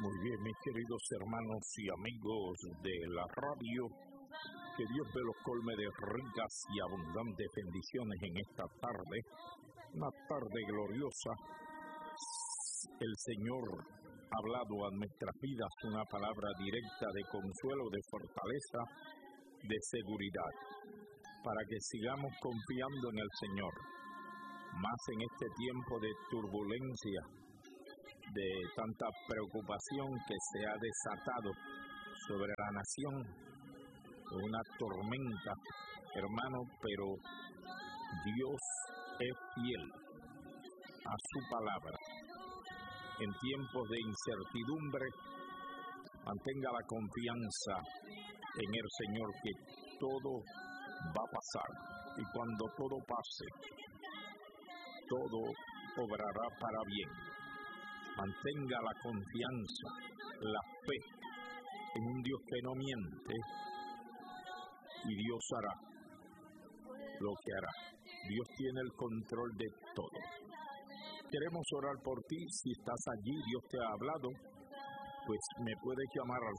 Muy bien, mis queridos hermanos y amigos de la radio, que Dios me los colme de ricas y abundantes bendiciones en esta tarde, una tarde gloriosa. El Señor ha hablado a nuestras vidas una palabra directa de consuelo, de fortaleza, de seguridad, para que sigamos confiando en el Señor, más en este tiempo de turbulencia, de tanta preocupación que se ha desatado sobre la nación, una tormenta, hermano, pero Dios es fiel a su palabra. En tiempos de incertidumbre, mantenga la confianza en el Señor, que todo va a pasar, y cuando todo pase, todo obrará para bien. Mantenga la confianza, la fe en un Dios que no miente, y Dios hará lo que hará. Dios tiene el control de todo. Queremos orar por ti. Si estás allí, Dios te ha hablado, pues me puedes llamar al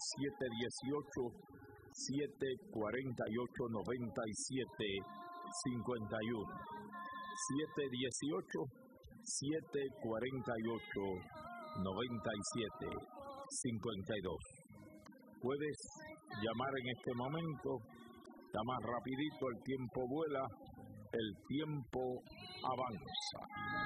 718-748-9751. 718-748-9752. Puedes llamar en este momento. Llama rapidito, el tiempo vuela, el tiempo avanza.